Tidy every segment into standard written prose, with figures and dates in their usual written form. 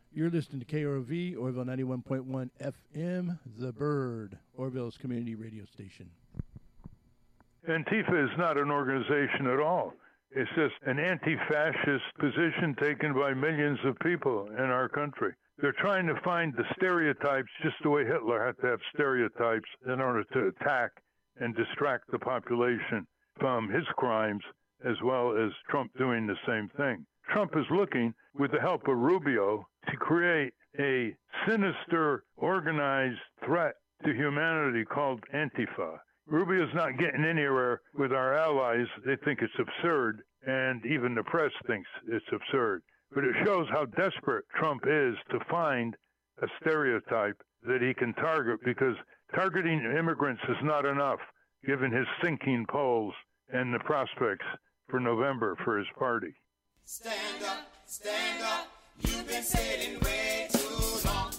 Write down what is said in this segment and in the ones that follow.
You're listening to KROV, Orville 91.1 FM, The Bird, Orville's community radio station. Antifa is not an organization at all. It's just an anti-fascist position taken by millions of people in our country. They're trying to find the stereotypes, just the way Hitler had to have stereotypes in order to attack and distract the population from his crimes, as well as Trump doing the same thing. Trump is looking, with the help of Rubio, to create a sinister, organized threat to humanity called Antifa. Rubio's not getting anywhere with our allies. They think it's absurd, and even the press thinks it's absurd. But it shows how desperate Trump is to find a stereotype that he can target, because targeting immigrants is not enough, given his sinking polls and the prospects for November for his party. Stand up, you've been sitting way too long.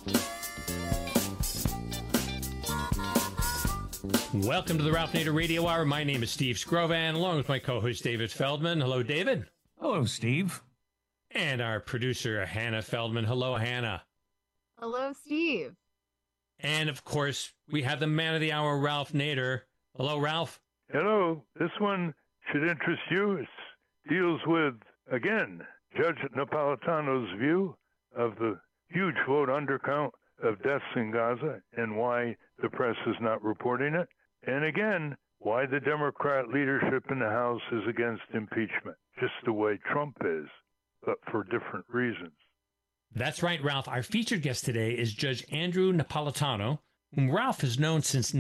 Welcome to the Ralph Nader Radio Hour. My name is Steve Scrovan, along with my co-host David Feldman. Hello, David. Hello, Steve. And our producer, Hannah Feldman. Hello, Hannah. Hello, Steve. And, of course, we have the man of the hour, Ralph Nader. Hello, Ralph. Hello. This one should interest you. It deals with, again, Judge Napolitano's view of the huge vote undercount of deaths in Gaza and why the press is not reporting it. And again, why the Democrat leadership in the House is against impeachment, just the way Trump is, but for different reasons. That's right, Ralph. Our featured guest today is Judge Andrew Napolitano, whom Ralph has known since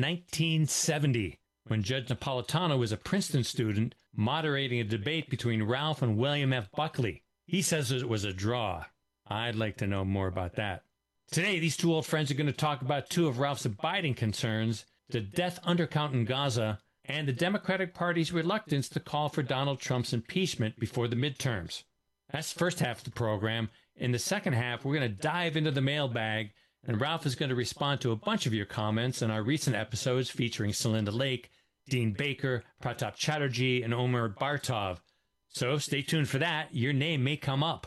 1970, when Judge Napolitano was a Princeton student moderating a debate between Ralph and William F. Buckley. He says it was a draw. I'd like to know more about that. Today, these two old friends are going to talk about two of Ralph's abiding concerns, the death undercount in Gaza and the Democratic Party's reluctance to call for Donald Trump's impeachment before the midterms. That's the first half of the program. In the second half, we're going to dive into the mailbag, and Ralph is going to respond to a bunch of your comments in our recent episodes featuring Celinda Lake, Dean Baker, Pratap Chatterjee, and Omer Bartov. So stay tuned for that. Your name may come up.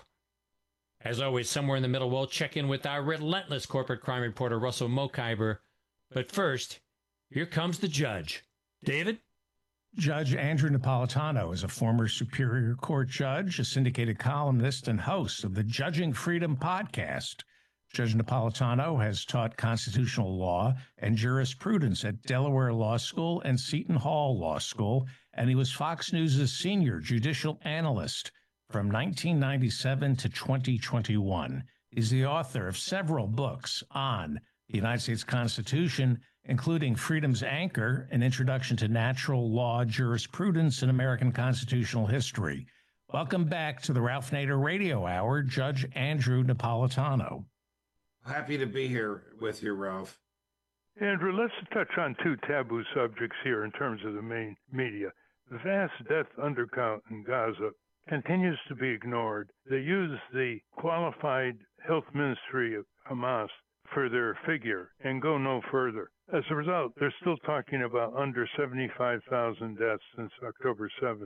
As always, somewhere in the middle, we'll check in with our relentless corporate crime reporter, Russell Mokhiber. But first, here comes the judge. David? Judge Andrew Napolitano is a former Superior Court judge, a syndicated columnist, and host of the Judging Freedom podcast. Judge Napolitano has taught constitutional law and jurisprudence at Delaware Law School and Seton Hall Law School, and he was Fox News' senior judicial analyst from 1997 to 2021. He's the author of several books on the United States Constitution, including Freedom's Anchor, An Introduction to Natural Law Jurisprudence in American Constitutional History. Welcome back to the Ralph Nader Radio Hour, Judge Andrew Napolitano. Happy to be here with you, Ralph. Andrew, let's touch on two taboo subjects here in terms of the main media. The vast death undercount in Gaza continues to be ignored. They use the qualified health ministry of Hamas for their figure and go no further. As a result, they're still talking about under 75,000 deaths since October 7th,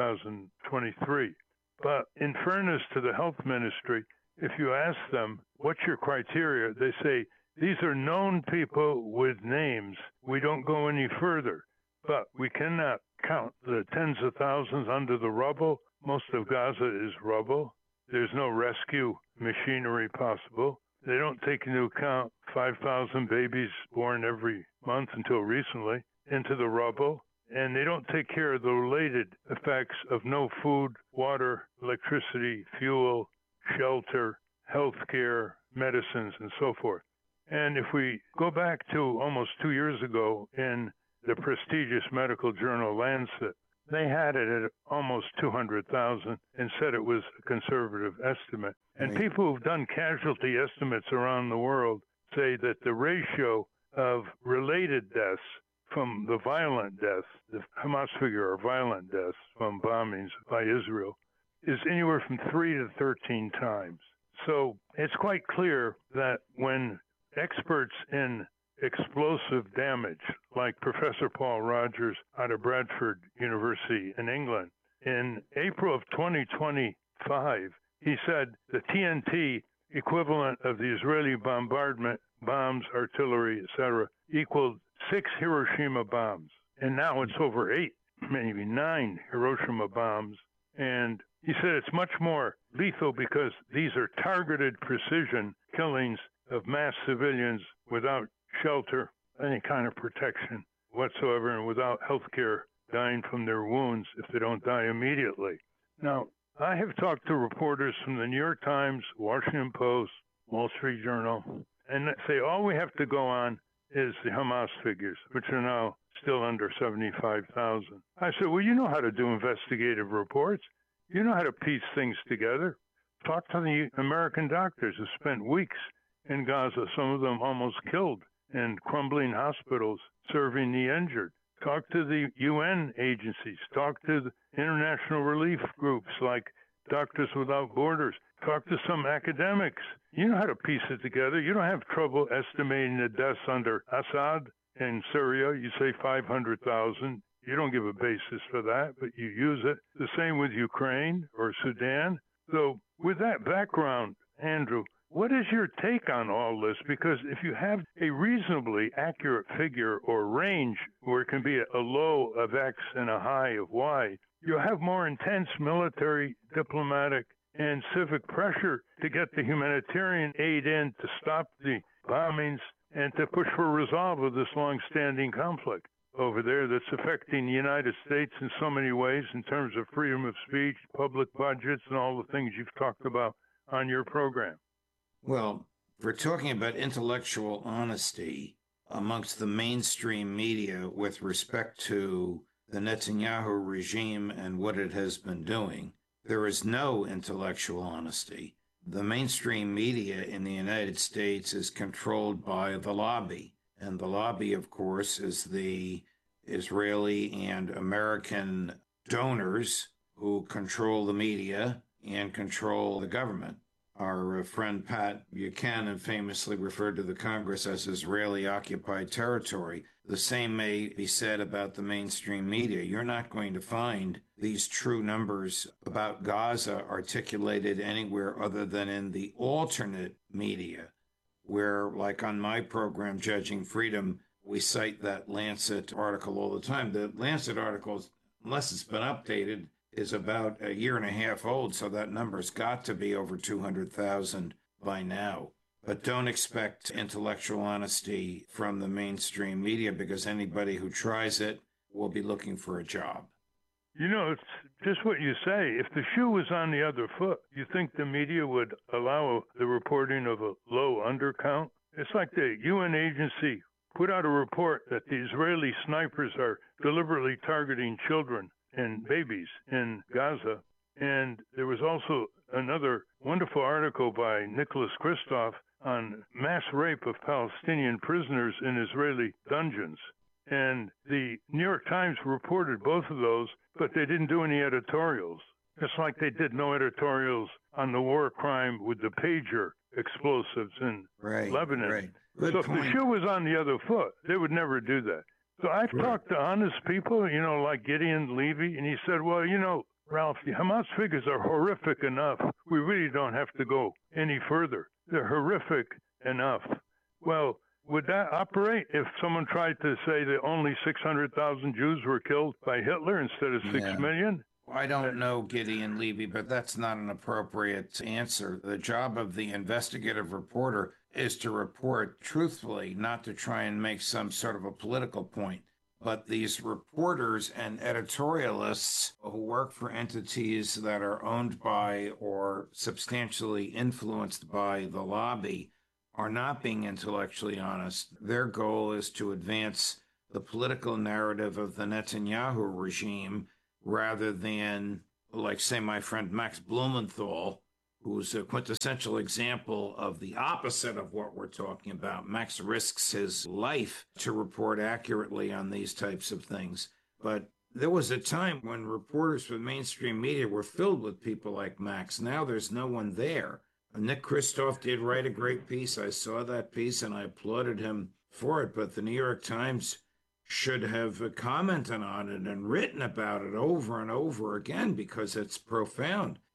2023. But in fairness to the health ministry, if you ask them, what's your criteria? They say, these are known people with names. We don't go any further. But we cannot count the tens of thousands under the rubble. Most of Gaza is rubble. There's no rescue machinery possible. They don't take into account 5,000 babies born every month until recently into the rubble. And they don't take care of the related effects of no food, water, electricity, fuel, shelter, health care, medicines, and so forth. And if we go back to almost 2 years ago in the prestigious medical journal Lancet, they had it at almost 200,000 and said it was a conservative estimate. And people who've done casualty estimates around the world say that the ratio of related deaths from the violent deaths, the Hamas figure are violent deaths from bombings by Israel, is anywhere from 3 to 13 times. So it's quite clear that when experts in explosive damage, like Professor Paul Rogers out of Bradford University in England, in April of 2025, he said the TNT equivalent of the Israeli bombardment, bombs, artillery, etc., equaled 6 Hiroshima bombs. And now it's over 8, maybe 9 Hiroshima bombs. And he said it's much more lethal because these are targeted precision killings of mass civilians without shelter, any kind of protection whatsoever, and without health care, dying from their wounds if they don't die immediately. Now, I have talked to reporters from the New York Times, Washington Post, Wall Street Journal, and they say all we have to go on is the Hamas figures, which are now still under 75,000. I said, well, you know how to do investigative reports. You know how to piece things together. Talk to the American doctors who spent weeks in Gaza, some of them almost killed in crumbling hospitals, serving the injured. Talk to the UN agencies. Talk to the international relief groups like Doctors Without Borders. Talk to some academics. You know how to piece it together. You don't have trouble estimating the deaths under Assad in Syria. You say 500,000. You don't give a basis for that, but you use it. The same with Ukraine or Sudan. So with that background, Andrew, what is your take on all this? Because if you have a reasonably accurate figure or range where it can be a low of X and a high of Y, you'll have more intense military, diplomatic, and civic pressure to get the humanitarian aid in to stop the bombings and to push for a resolve of this long-standing conflict over there that's affecting the United States in so many ways in terms of freedom of speech, public budgets, and all the things you've talked about on your program. Well, we're talking about intellectual honesty amongst the mainstream media with respect to the Netanyahu regime and what it has been doing. There is no intellectual honesty. The mainstream media in the United States is controlled by the lobby. And the lobby, of course, is the Israeli and American donors who control the media and control the government. Our friend Pat Buchanan famously referred to the Congress as Israeli-occupied territory. The same may be said about the mainstream media. You're not going to find these true numbers about Gaza articulated anywhere other than in the alternate media, where, like on my program, Judging Freedom, we cite that Lancet article all the time. The Lancet article, unless it's been updated, is about a year and a half old, so that number's got to be over 200,000 by now. But don't expect intellectual honesty from the mainstream media, because anybody who tries it will be looking for a job. You know, it's just what you say. If the shoe was on the other foot, you think the media would allow the reporting of a low undercount? It's like the UN agency put out a report that the Israeli snipers are deliberately targeting children and babies in Gaza. And there was also another wonderful article by Nicholas Kristof on mass rape of Palestinian prisoners in Israeli dungeons. And the New York Times reported both of those, but they didn't do any editorials. Just like they did no editorials on the war crime with the pager explosives in Lebanon. Right. So if the shoe was on the other foot, they would never do that. So I've talked to honest people, you know, like Gideon Levy, and he said, well, you know, Ralph, the Hamas figures are horrific enough. We really don't have to go any further. They're horrific enough. Well, would that operate if someone tried to say that only 600,000 Jews were killed by Hitler instead of 6 million? I don't know, Gideon Levy, but that's not an appropriate answer. The job of the investigative reporter is to report truthfully, not to try and make some sort of a political point. But these reporters and editorialists who work for entities that are owned by or substantially influenced by the lobby are not being intellectually honest. Their goal is to advance the political narrative of the Netanyahu regime rather than, like, say, my friend Max Blumenthal, who's a quintessential example of the opposite of what we're talking about. Max risks his life to report accurately on these types of things. But there was a time when reporters for mainstream media were filled with people like Max. Now there's no one there. Nick Kristof did write a great piece. I saw that piece and I applauded him for it. But the New York Times should have commented on it and written about it over and over again because it's profound.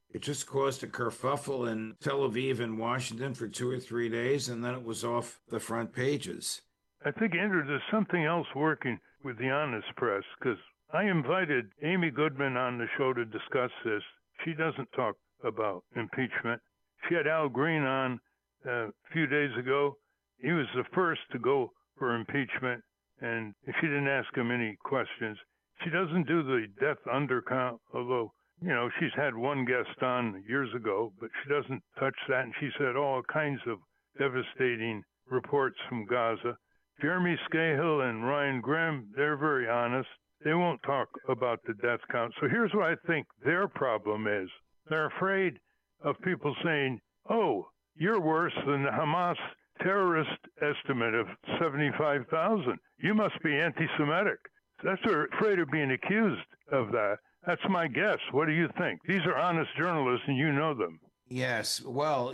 It just caused a kerfuffle in Tel Aviv and Washington for 2 or 3 days, and then it was off the front pages. I think, Andrew, there's something else working with the honest press, because I invited Amy Goodman on the show to discuss this. She doesn't talk about impeachment. She had Al Green on a few days ago. He was the first to go for impeachment, and she didn't ask him any questions. She doesn't do the death undercount, although, she's had one guest on years ago, but she doesn't touch that, and she said all kinds of devastating reports from Gaza. Jeremy Scahill and Ryan Grimm, they're very honest. They won't talk about the death count. So here's what I think their problem is. They're afraid of people saying, oh, you're worse than the Hamas terrorist estimate of 75,000. You must be anti-Semitic. They're afraid of being accused of that. That's my guess. What do you think? These are honest journalists, and you know them. Yes. Well,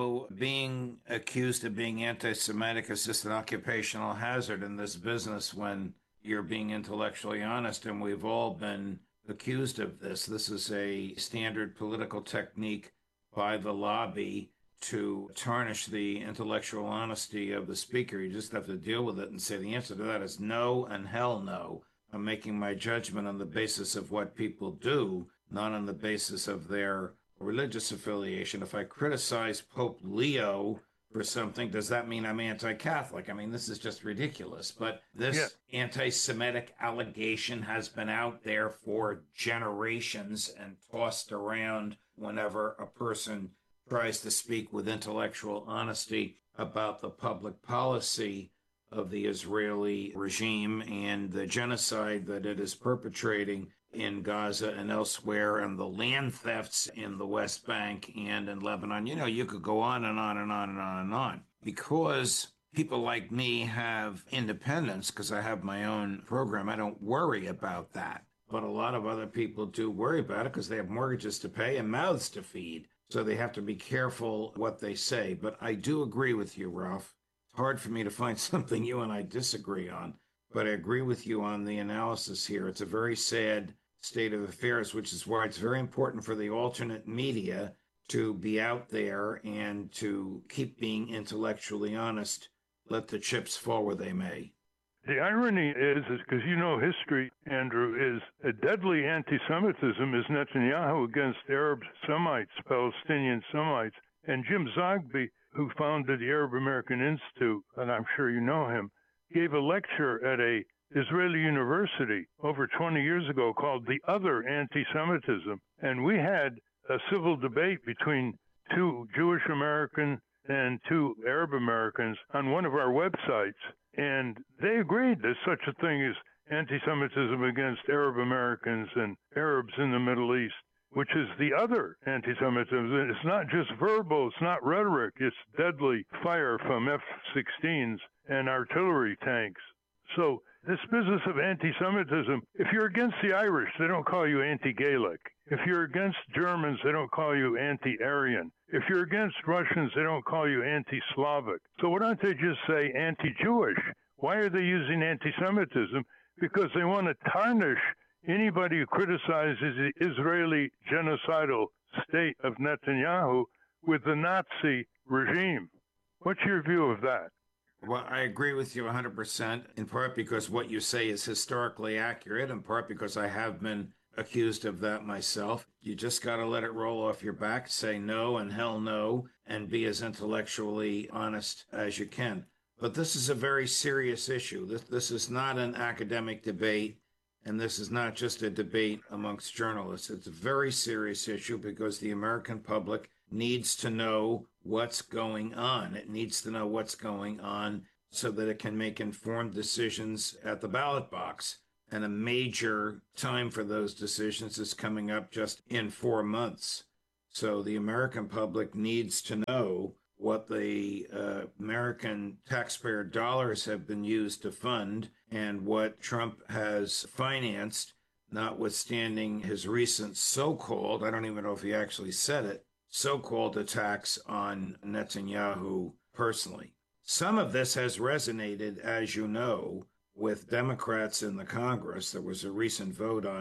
being accused of being anti-Semitic is just an occupational hazard in this business when you're being intellectually honest, and we've all been accused of this. This is a standard political technique by the lobby to tarnish the intellectual honesty of the speaker. You just have to deal with it and say the answer to that is no and hell no. I'm making my judgment on the basis of what people do, not on the basis of their religious affiliation. If I criticize Pope Leo for something, does that mean I'm anti-Catholic? I mean, this is just ridiculous. But this anti-Semitic allegation has been out there for generations and tossed around whenever a person tries to speak with intellectual honesty about the public policy of the Israeli regime and the genocide that it is perpetrating in Gaza and elsewhere, and the land thefts in the West Bank and in Lebanon. You could go on and on and on and on and on. Because people like me have independence, because I have my own program, I don't worry about that. But a lot of other people do worry about it because they have mortgages to pay and mouths to feed. So they have to be careful what they say. But I do agree with you, Ralph. It's hard for me to find something you and I disagree on. But I agree with you on the analysis here. It's a very sad state of affairs, which is why it's very important for the alternate media to be out there and to keep being intellectually honest. Let the chips fall where they may. The irony is because history, Andrew, is a deadly anti-Semitism is Netanyahu against Arab Semites, Palestinian Semites. And Jim Zogby, who founded the Arab American Institute, and I'm sure you know him, gave a lecture at a Israeli university over 20 years ago called The Other Anti-Semitism. And we had a civil debate between two Jewish American and two Arab Americans on one of our websites. And they agreed there's such a thing as anti-Semitism against Arab Americans and Arabs in the Middle East, which is the other anti-Semitism. It's not just verbal, it's not rhetoric, it's deadly fire from F-16s and artillery tanks. So this business of anti-Semitism, if you're against the Irish, they don't call you anti-Gaelic. If you're against Germans, they don't call you anti-Aryan. If you're against Russians, they don't call you anti-Slavic. So why don't they just say anti-Jewish? Why are they using anti-Semitism? Because they want to tarnish anybody who criticizes the Israeli genocidal state of Netanyahu with the Nazi regime. What's your view of that? Well, I agree with you 100%, in part because what you say is historically accurate, in part because I have been accused of that myself. You just got to let it roll off your back, say no and hell no, and be as intellectually honest as you can. But this is a very serious issue. This is not an academic debate, and this is not just a debate amongst journalists. It's a very serious issue because the American public needs to know what's going on. It needs to know what's going on so that it can make informed decisions at the ballot box. And a major time for those decisions is coming up just in 4 months. So the American public needs to know what the American taxpayer dollars have been used to fund and what Trump has financed, notwithstanding his recent so-called, I don't even know if he actually said it, so-called attacks on Netanyahu personally. Some of this has resonated, as you know, with Democrats in the Congress. There was a recent vote on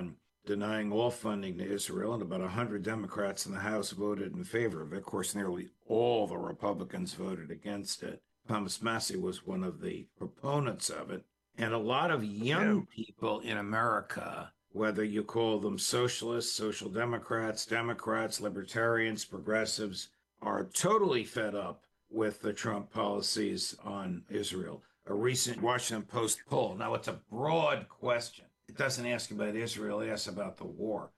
denying all funding to Israel, and about 100 Democrats in the House voted in favor of it. Of course, nearly all the Republicans voted against it. Thomas Massey was one of the proponents of it. And a lot of young people in America, whether you call them socialists, social democrats, Democrats, libertarians, progressives, are totally fed up with the Trump policies on Israel. A recent Washington Post poll, now it's a broad question. It doesn't ask about Israel, it asks about the war.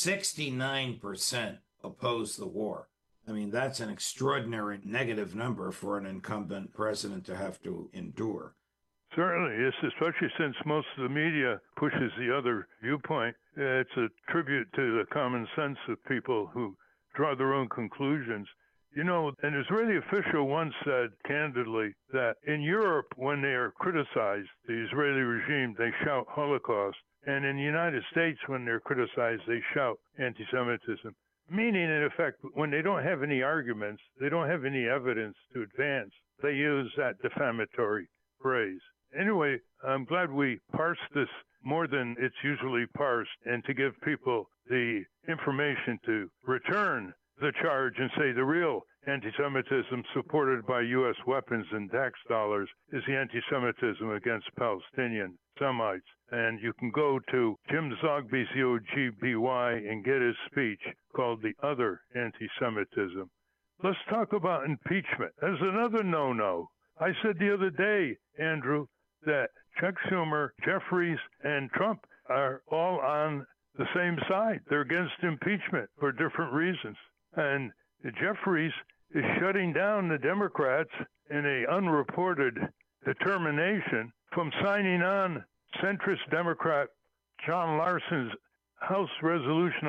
69% oppose the war. I mean, that's an extraordinary negative number for an incumbent president to have to endure. Certainly, yes, especially since most of the media pushes the other viewpoint. It's a tribute to the common sense of people who draw their own conclusions. You know, an Israeli official once said candidly that in Europe, when they are criticized, the Israeli regime, they shout Holocaust. And in the United States, when they're criticized, they shout anti-Semitism. Meaning, in effect, when they don't have any arguments, they don't have any evidence to advance, they use that defamatory phrase. Anyway, I'm glad we parsed this more than it's usually parsed, and to give people the information to return the charge and say the real anti-Semitism supported by U.S. weapons and tax dollars is the anti-Semitism against Palestinian Semites. And you can go to Jim Zogby, Z-O-G-B-Y, and get his speech called The Other Anti-Semitism. Let's talk about impeachment. There's another no-no. I said the other day, Andrew, that Chuck Schumer, Jeffries, and Trump are all on the same side. They're against impeachment for different reasons. And Jeffries is shutting down the Democrats in an unreported determination from signing on centrist Democrat John Larson's House Resolution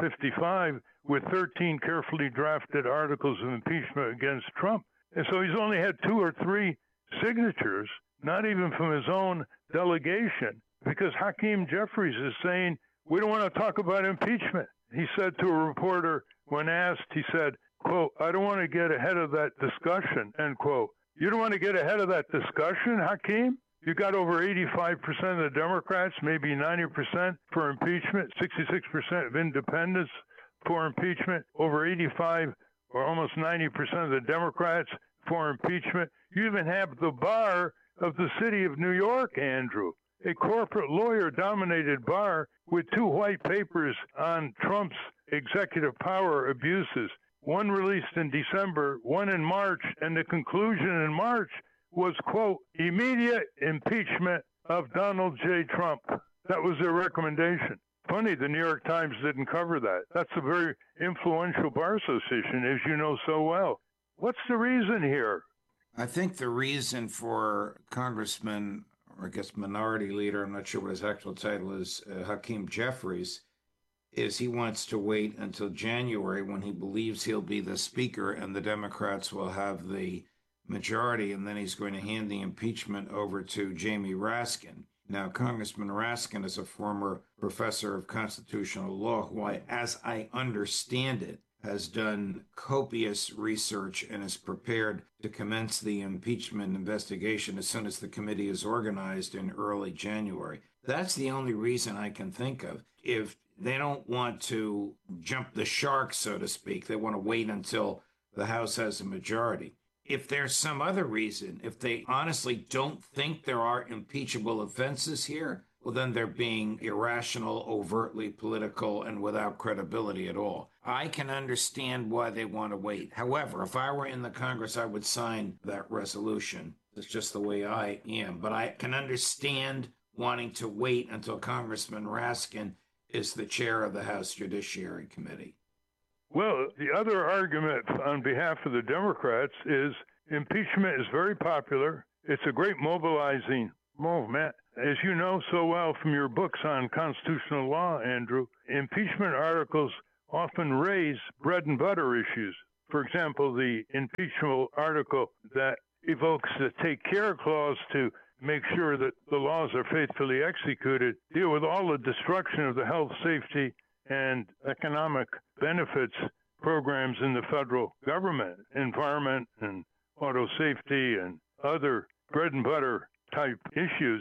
1155 with 13 carefully drafted articles of impeachment against Trump. And so he's only had 2 or 3 signatures, not even from his own delegation, because Hakeem Jeffries is saying, we don't want to talk about impeachment. He said to a reporter when asked, he said, quote, I don't want to get ahead of that discussion, end quote. You don't want to get ahead of that discussion, Hakeem? You got over 85% of the Democrats, maybe 90% for impeachment, 66% of independents for impeachment, over 85 or almost 90% of the Democrats for impeachment. You even have the bar of the city of New York, Andrew, a corporate lawyer-dominated bar with 2 white papers on Trump's executive power abuses, one released in December, one in March, and the conclusion in March was, quote, immediate impeachment of Donald J. Trump. That was their recommendation. Funny, the New York Times didn't cover that. That's a very influential bar association, as you know so well. What's the reason here? I think the reason for Congressman, or I guess Minority Leader, I'm not sure what his actual title is, Hakeem Jeffries, is he wants to wait until January when he believes he'll be the speaker and the Democrats will have the majority, and then he's going to hand the impeachment over to Jamie Raskin. Now, Congressman Raskin is a former professor of constitutional law who, as I understand it, has done copious research and is prepared to commence the impeachment investigation as soon as the committee is organized in early January. That's the only reason I can think of. If they don't want to jump the shark, so to speak, they want to wait until the House has a majority. If there's some other reason, if they honestly don't think there are impeachable offenses here, well, then they're being irrational, overtly political, and without credibility at all. I can understand why they want to wait. However, if I were in the Congress, I would sign that resolution. It's just the way I am. But I can understand wanting to wait until Congressman Raskin is the chair of the House Judiciary Committee. Well, the other argument on behalf of the Democrats is impeachment is very popular. It's a great mobilizing movement. As you know so well from your books on constitutional law, Andrew, impeachment articles often raise bread and butter issues. For example, the impeachable article that evokes the take care clause to make sure that the laws are faithfully executed deal with all the destruction of the health, safety, and economic benefits programs in the federal government, environment and auto safety and other bread and butter type issues.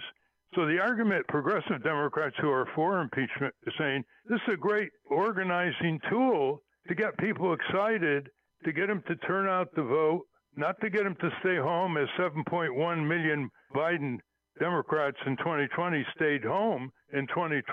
So the argument, progressive Democrats who are for impeachment are saying this is a great organizing tool to get people excited, to get them to turn out to vote, not to get them to stay home as 7.1 million Biden Democrats in 2020 stayed home in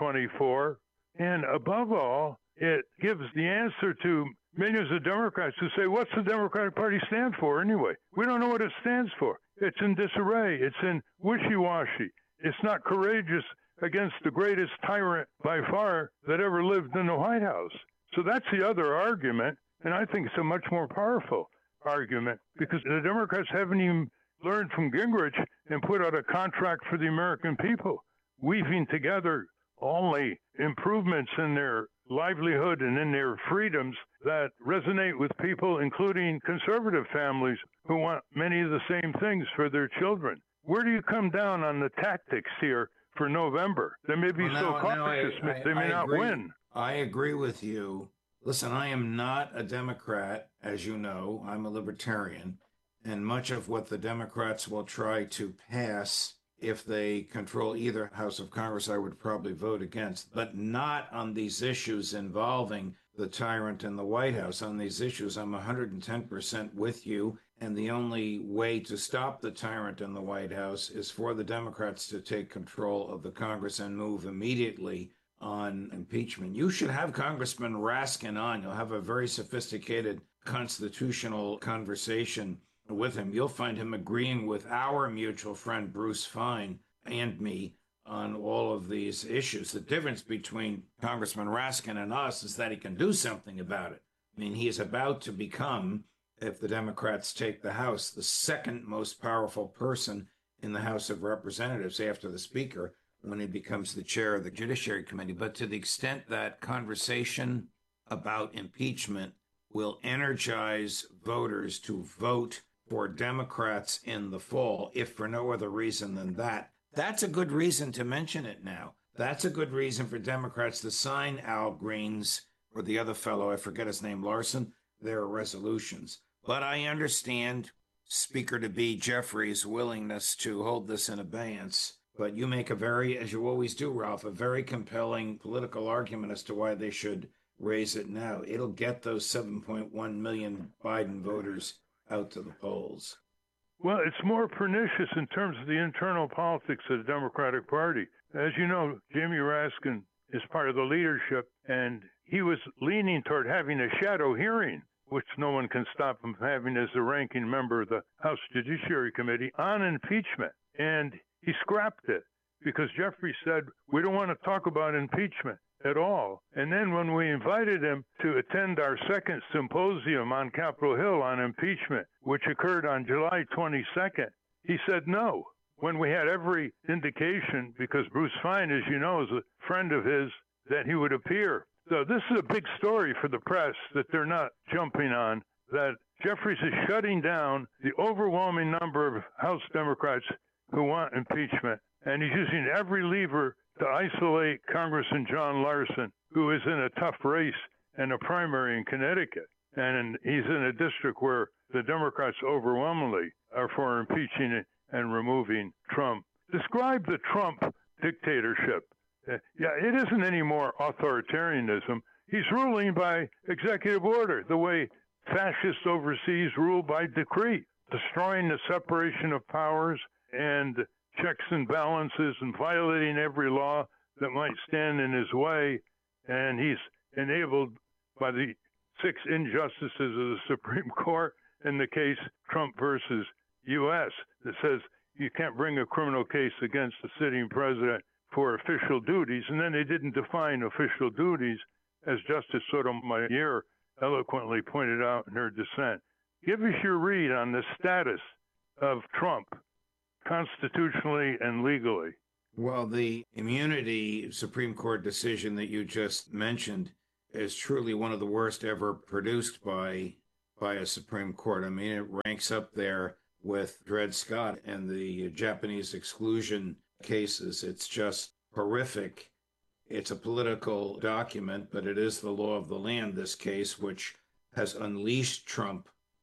2024. And above all, it gives the answer to millions of Democrats who say, what's the Democratic Party stand for anyway? We don't know what it stands for. It's in disarray. It's in wishy-washy. It's not courageous against the greatest tyrant by far that ever lived in the White House. So that's the other argument, and I think it's a much more powerful argument because the Democrats haven't even learned from Gingrich and put out a contract for the American people, weaving together only improvements in their livelihood and in their freedoms that resonate with people, including conservative families who want many of the same things for their children. Where do you come down on the tactics here for November? They may be cautious, they may not win. I agree with you. Listen, I am not a Democrat, as you know. I'm a libertarian. And much of what the Democrats will try to pass, if they control either House of Congress, I would probably vote against, but not on these issues involving the tyrant in the White House. On these issues, I'm 110% with you. And the only way to stop the tyrant in the White House is for the Democrats to take control of the Congress and move immediately on impeachment. You should have Congressman Raskin on. You'll have a very sophisticated constitutional conversation with him. You'll find him agreeing with our mutual friend Bruce Fein and me on all of these issues. The difference between Congressman Raskin and us is that he can do something about it. I mean, he is about to become, if the Democrats take the House, the second most powerful person in the House of Representatives after the Speaker when he becomes the chair of the Judiciary Committee. But to the extent that conversation about impeachment will energize voters to vote for Democrats in the fall, if for no other reason than that, that's a good reason to mention it now. That's a good reason for Democrats to sign Al Green's, or the other fellow, I forget his name, Larson, their resolutions. But I understand Speaker-to-be Jeffries' willingness to hold this in abeyance. But you make a very, as you always do, Ralph, a very compelling political argument as to why they should raise it now. It'll get those 7.1 million Biden voters out to the polls. Well, it's more pernicious in terms of the internal politics of the Democratic Party. As you know, Jamie Raskin is part of the leadership, and he was leaning toward having a shadow hearing, which no one can stop him from having as the ranking member of the House Judiciary Committee, on impeachment. And he scrapped it because Jeffrey said, we don't want to talk about impeachment at all. And then when we invited him to attend our second symposium on Capitol Hill on impeachment, which occurred on July 22nd, he said no, when we had every indication, because Bruce Fein, as you know, is a friend of his, that he would appear. So this is a big story for the press that they're not jumping on, that Jeffries is shutting down the overwhelming number of House Democrats who want impeachment, and he's using every lever to isolate Congressman John Larson, who is in a tough race and a primary in Connecticut. And he's in a district where the Democrats overwhelmingly are for impeaching and removing Trump. Describe the Trump dictatorship. Yeah, it isn't any more authoritarianism. He's ruling by executive order, the way fascists overseas rule by decree, destroying the separation of powers and checks and balances and violating every law that might stand in his way. And he's enabled by the 6 injustices of the Supreme Court in the case Trump versus U.S. that says you can't bring a criminal case against the sitting president for official duties. And then they didn't define official duties, as Justice Sotomayor eloquently pointed out in her dissent. Give us your read on the status of Trump constitutionally and legally. Well, the immunity Supreme Court decision that you just mentioned is truly one of the worst ever produced by a Supreme Court. I mean, it ranks up there with Dred Scott and the Japanese exclusion cases. It's just horrific. It's a political document, but it is the law of the land, this case, which has unleashed Trump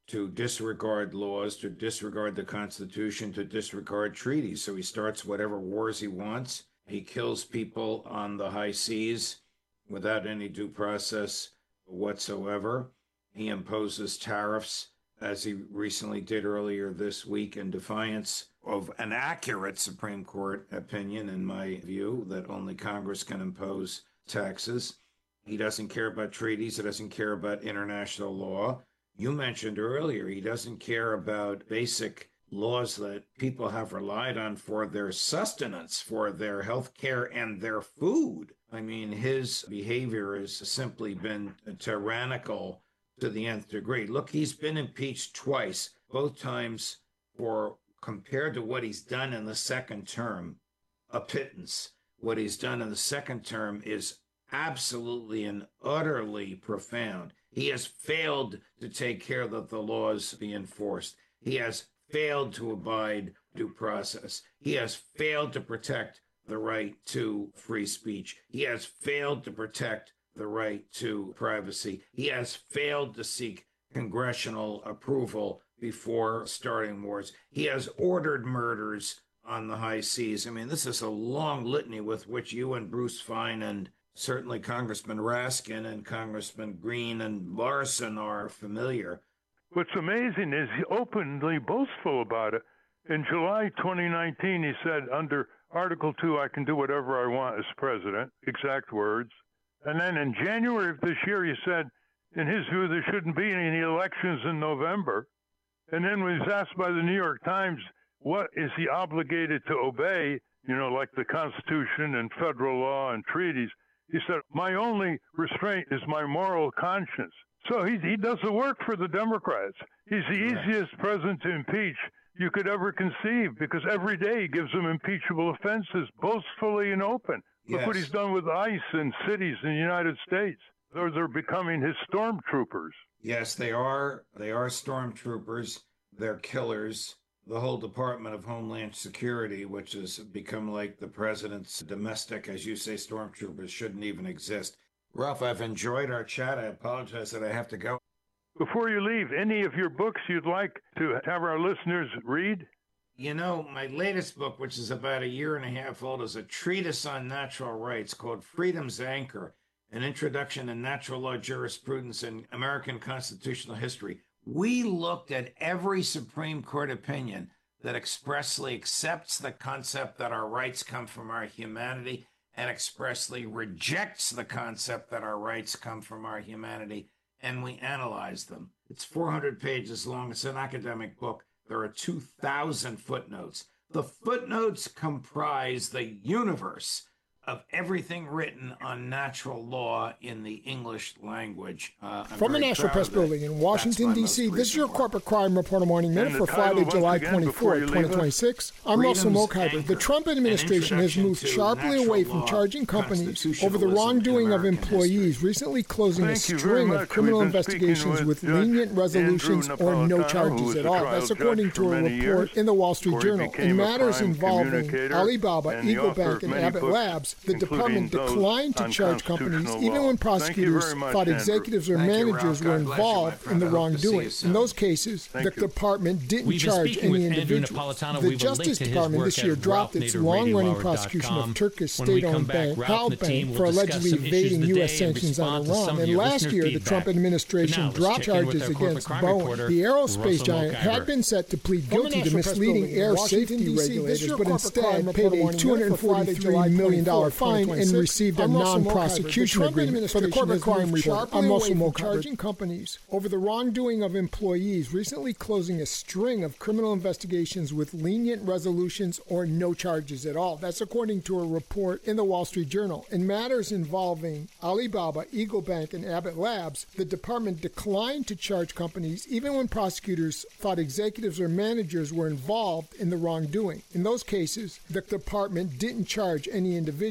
to disregard laws, to disregard the Constitution, to disregard treaties. So he starts whatever wars he wants. He kills people on the high seas without any due process whatsoever. He imposes tariffs, as he recently did earlier this week, in defiance of an accurate Supreme Court opinion, in my view, that only Congress can impose taxes. He doesn't care about treaties. He doesn't care about international law. You mentioned earlier, he doesn't care about basic laws that people have relied on for their sustenance, for their health care and their food. I mean, his behavior has simply been tyrannical to the nth degree. Look, he's been impeached twice, both times for, compared to what he's done in the second term, a pittance. What he's done in the second term is absolutely and utterly profound. He has failed to take care that the laws be enforced. He has failed to abide due process. He has failed to protect the right to free speech. He has failed to protect the right to privacy. He has failed to seek congressional approval before starting wars. He has ordered murders on the high seas. I mean, this is a long litany with which you and Bruce Fein and certainly Congressman Raskin and Congressman Green and Larson are familiar. What's amazing is he's openly boastful about it. In July 2019, he said, under Article 2, I can do whatever I want as president, exact words. And then in January of this year, he said, in his view, there shouldn't be any elections in November. And then when he was asked by the New York Times, what is he obligated to obey, like the Constitution and federal law and treaties, he said, my only restraint is my moral conscience. So he does the work for the Democrats. He's the easiest president to impeach you could ever conceive, because every day he gives them impeachable offenses, boastfully and open. Look what he's done with ICE in cities in the United States. They're becoming his stormtroopers. Yes, they are. They are stormtroopers. They're killers. The whole Department of Homeland Security, which has become like the president's domestic, as you say, stormtroopers, shouldn't even exist. Ralph, I've enjoyed our chat. I apologize that I have to go. Before you leave, any of your books you'd like to have our listeners read? My latest book, which is about a year and a half old, is a treatise on natural rights called Freedom's Anchor, An Introduction to Natural Law Jurisprudence and American Constitutional History. We looked at every Supreme Court opinion that expressly accepts the concept that our rights come from our humanity and expressly rejects the concept that our rights come from our humanity, and we analyzed them. It's 400 pages long. It's an academic book. There are 2,000 footnotes. The footnotes comprise the universe of everything written on natural law in the English language. From the National Press Building in Washington, D.C., this is your Corporate Crime Reporter Morning Minute for Friday, July 24, 2026. I'm Russell Mokhiber. The Trump administration has moved sharply away from charging companies over the wrongdoing of employees, recently closing a string of criminal investigations with lenient resolutions or no charges at all. That's according to a report in the Wall Street Journal. In matters involving Alibaba, Eagle Bank, and Abbott Labs, the department declined to charge companies even when prosecutors thought executives or managers were involved in the wrongdoing. In those cases, the department didn't charge any individuals. The Justice Department this year dropped its long-running prosecution of Turkish state-owned bank Halk Bank for allegedly evading U.S. sanctions on Iran. And last year, the Trump administration dropped charges against Boeing. The aerospace giant had been set to plead guilty to misleading air safety regulators, but instead paid a $243 million fine and received a non-prosecution agreement. For the Corporate Crime Report, I'm Russell Mokhiber. Charging companies over the wrongdoing of employees, recently closing a string of criminal investigations with lenient resolutions or no charges at all. That's according to a report in the Wall Street Journal. In matters involving Alibaba, Eagle Bank, and Abbott Labs, the department declined to charge companies even when prosecutors thought executives or managers were involved in the wrongdoing. In those cases, the department didn't charge any individual.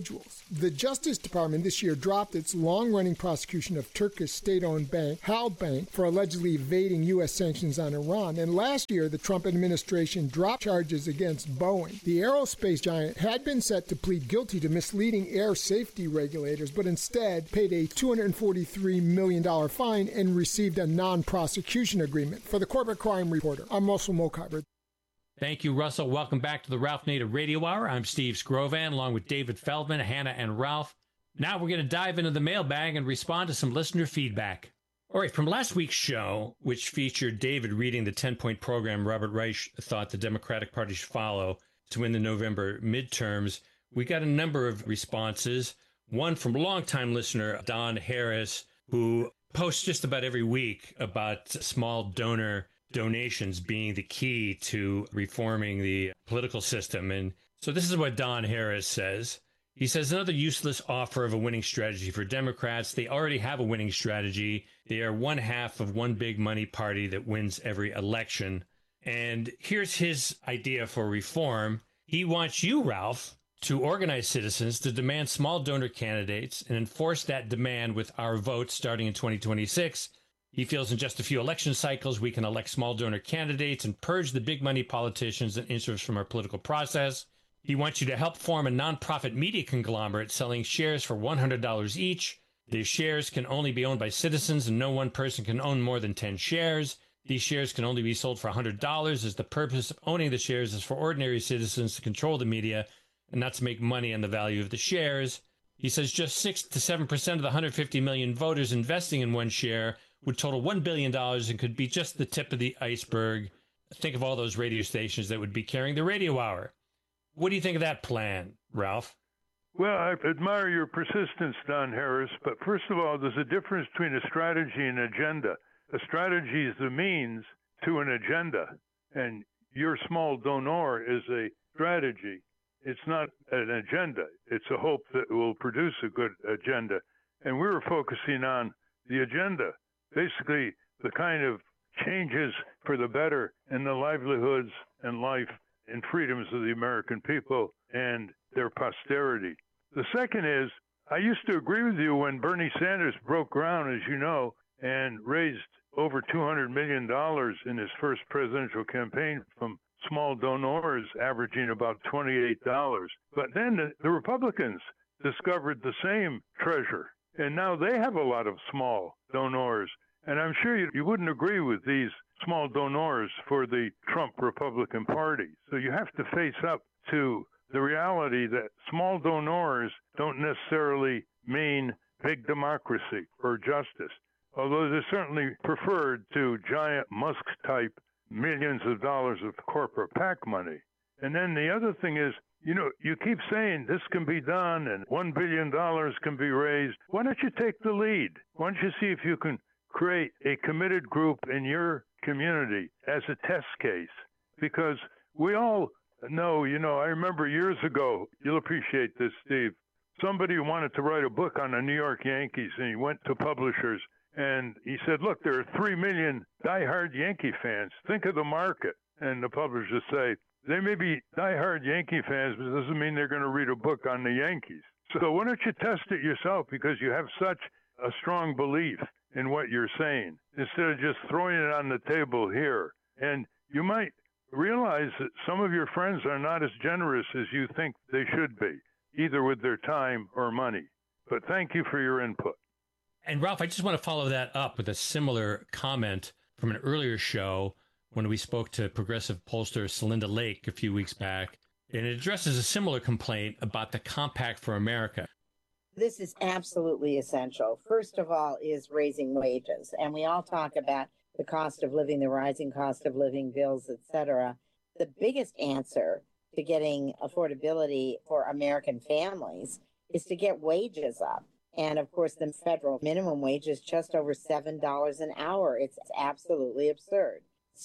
individuals. The Justice Department this year dropped its long-running prosecution of Turkish state-owned bank Halkbank for allegedly evading U.S. sanctions on Iran. And last year, the Trump administration dropped charges against Boeing. The aerospace giant had been set to plead guilty to misleading air safety regulators, but instead paid a $243 million fine and received a non-prosecution agreement. For the Corporate Crime Reporter, I'm Russell Mokhiber. Thank you, Russell. Welcome back to the Ralph Nader Radio Hour. I'm Steve Scrovan, along with David Feldman, Hannah, and Ralph. Now we're going to dive into the mailbag and respond to some listener feedback. All right, from last week's show, which featured David reading the 10-point program Robert Reich thought the Democratic Party should follow to win the November midterms, we got a number of responses. One from longtime listener Don Harris, who posts just about every week about small donor donations being the key to reforming the political system. And so this is what Don Harris says. He says, another useless offer of a winning strategy for Democrats. They already have a winning strategy. They are one half of one big money party that wins every election. And here's his idea for reform. He wants you, Ralph, to organize citizens to demand small donor candidates and enforce that demand with our votes starting in 2026. He feels in just a few election cycles, we can elect small donor candidates and purge the big money politicians and interests from our political process. He wants you to help form a nonprofit media conglomerate selling shares for $100 each. The shares can only be owned by citizens, and no one person can own more than 10 shares. These shares can only be sold for $100, as the purpose of owning the shares is for ordinary citizens to control the media and not to make money on the value of the shares. He says just 6 to 7% of the 150 million voters investing in one share would total $1 billion and could be just the tip of the iceberg. Think of all those radio stations that would be carrying the radio hour. What do you think of that plan, Ralph? Well, I admire your persistence, Don Harris, but first of all, there's a difference between a strategy and an agenda. A strategy is the means to an agenda, and your small donor is a strategy. It's not an agenda. It's a hope that it will produce a good agenda. And we were focusing on the agenda, basically the kind of changes for the better in the livelihoods and life and freedoms of the American people and their posterity. The second is, I used to agree with you when Bernie Sanders broke ground, as you know, and raised over $200 million in his first presidential campaign from small donors averaging about $28. But then the Republicans discovered the same treasure, and now they have a lot of small donors. And I'm sure you wouldn't agree with these small donors for the Trump Republican Party. So you have to face up to the reality that small donors don't necessarily mean big democracy or justice, although they're certainly preferred to giant Musk-type millions of dollars of corporate PAC money. And then the other thing is, you know, you keep saying this can be done and $1 billion can be raised. Why don't you take the lead? Why don't you see if you can create a committed group in your community as a test case? Because we all know, you know, I remember years ago, you'll appreciate this, Steve, somebody wanted to write a book on the New York Yankees, and he went to publishers, and he said, look, there are 3 million diehard Yankee fans. Think of the market. And the publishers say, they may be diehard Yankee fans, but it doesn't mean they're going to read a book on the Yankees. So why don't you test it yourself, because you have such a strong belief in what you're saying, instead of just throwing it on the table here. And you might realize that some of your friends are not as generous as you think they should be, either with their time or money. But thank you for your input. And Ralph, I just want to follow that up with a similar comment from an earlier show when we spoke to progressive pollster Celinda Lake a few weeks back. And it addresses a similar complaint about the Compact for America. This is absolutely essential. First of all is raising wages. And we all talk about the cost of living, the rising cost of living, bills, etc. The biggest answer to getting affordability for American families is to get wages up. And of course, the federal minimum wage is just over $7 an hour. It's absolutely absurd.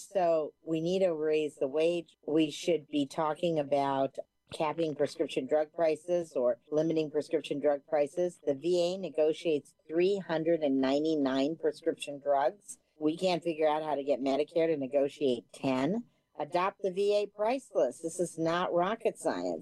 So we need to raise the wage. We should be talking about capping prescription drug prices or limiting prescription drug prices. The VA negotiates 399 prescription drugs. We can't figure out how to get Medicare to negotiate 10. Adopt the VA price list. This is not rocket science.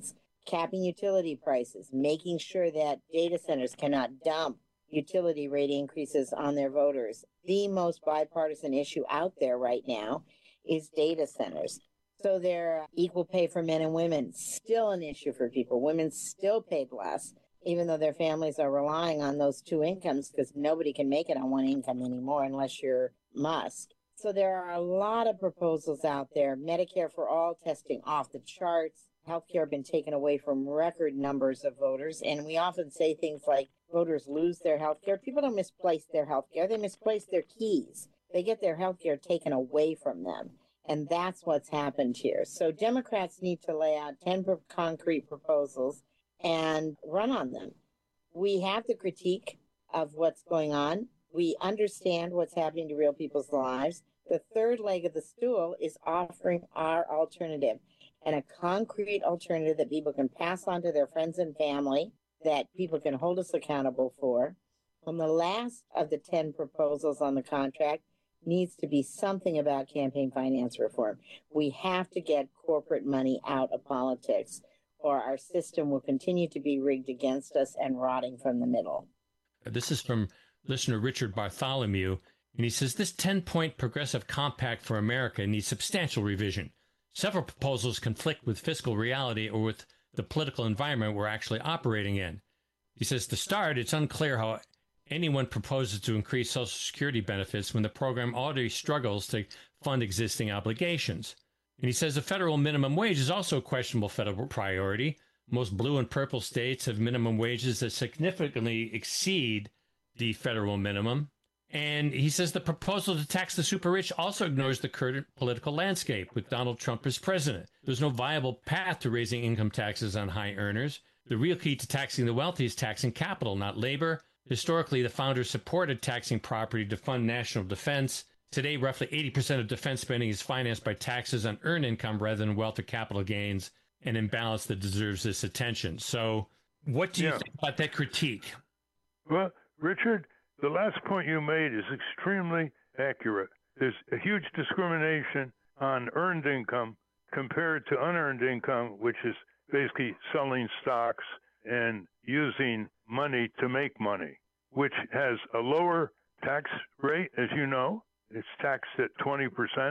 capping utility prices, making sure that data centers cannot dump utility rate increases on their voters. The most bipartisan issue out there right now is data centers. So their equal pay for men and women, still an issue for people. Women still paid less, even though their families are relying on those two incomes, because nobody can make it on one income anymore unless you're Musk. So there are a lot of proposals out there. Medicare for all testing off the charts. Healthcare been taken away from record numbers of voters. And we often say things like voters lose their healthcare. People don't misplace their healthcare. They misplace their keys. They get their healthcare taken away from them. And that's what's happened here. So Democrats need to lay out 10 concrete proposals and run on them. We have the critique of what's going on. We understand what's happening to real people's lives. The third leg of the stool is offering our alternative, and a concrete alternative that people can pass on to their friends and family, that people can hold us accountable for. And the last of the 10 proposals on the contract needs to be something about campaign finance reform. We have to get corporate money out of politics, or our system will continue to be rigged against us and rotting from the middle. This is from listener Richard Bartholomew, and he says this 10-point progressive compact for America needs substantial revision. Several proposals conflict with fiscal reality or with the political environment we're actually operating in. He says, to start, it's unclear how anyone proposes to increase Social Security benefits when the program already struggles to fund existing obligations. And he says the federal minimum wage is also a questionable federal priority. Most blue and purple states have minimum wages that significantly exceed the federal minimum. And he says the proposal to tax the super rich also ignores the current political landscape with Donald Trump as president. There's no viable path to raising income taxes on high earners. The real key to taxing the wealthy is taxing capital, not labor. Historically, the founders supported taxing property to fund national defense. Today, roughly 80% of defense spending is financed by taxes on earned income rather than wealth or capital gains, an imbalance that deserves this attention. So what do you think about that critique? Well, Richard, the last point you made is extremely accurate. There's a huge discrimination on earned income compared to unearned income, which is basically selling stocks and using money to make money, which has a lower tax rate, as you know. It's taxed at 20%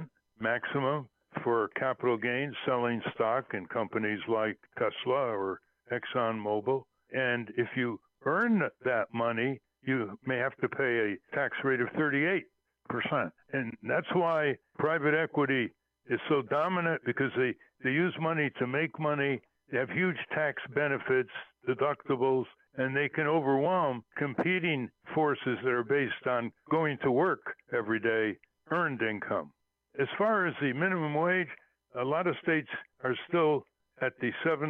maximum for capital gains, selling stock in companies like Tesla or ExxonMobil. And if you earn that money, you may have to pay a tax rate of 38%. And that's why private equity is so dominant, because they use money to make money. They have huge tax benefits, deductibles, and they can overwhelm competing forces that are based on going to work every day, earned income. As far as the minimum wage, a lot of states are still at the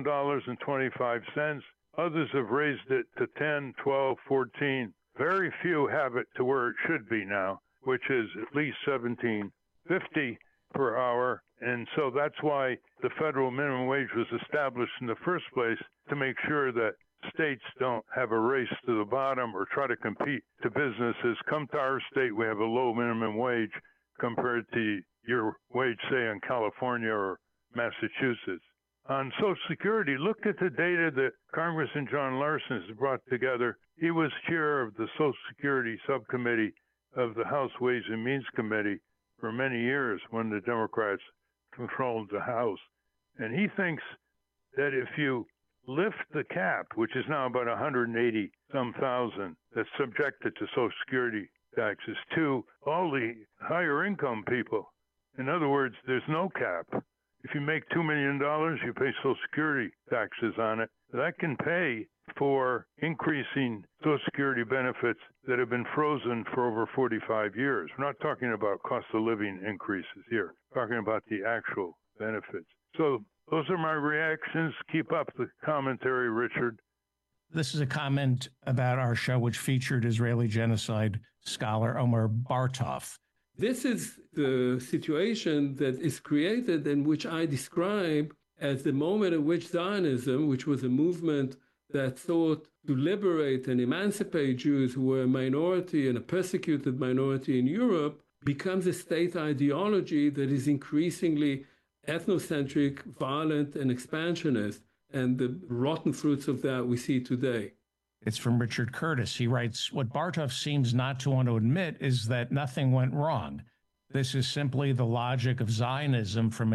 $7.25. Others have raised it to 10, 12, 14. Very few have it to where it should be now, which is at least $17.50 per hour. And so that's why the federal minimum wage was established in the first place, to make sure that states don't have a race to the bottom or try to compete to businesses. Come to our state, we have a low minimum wage compared to your wage, say, in California or Massachusetts. On Social Security, look at the data that Congressman John Larson has brought together. He was chair of the Social Security Subcommittee of the House Ways and Means Committee for many years when the Democrats controlled the House. And he thinks that if you lift the cap, which is now about 180-some thousand, that's subjected to Social Security taxes, to all the higher income people. In other words, there's no cap. If you make $2 million, you pay Social Security taxes on it. That can pay for increasing Social Security benefits that have been frozen for over 45 years. We're not talking about cost of living increases here. We're talking about the actual benefits. So those are my reactions. Keep up the commentary, Richard. This is a comment about our show, which featured Israeli genocide scholar Omer Bartov. This is the situation that is created and which I describe as the moment at which Zionism, which was a movement that sought to liberate and emancipate Jews who were a minority and a persecuted minority in Europe, becomes a state ideology that is increasingly ethnocentric, violent, and expansionist. And the rotten fruits of that we see today. It's from Richard Curtis. He writes, what Bartov seems not to want to admit is that nothing went wrong. This is simply the logic of Zionism from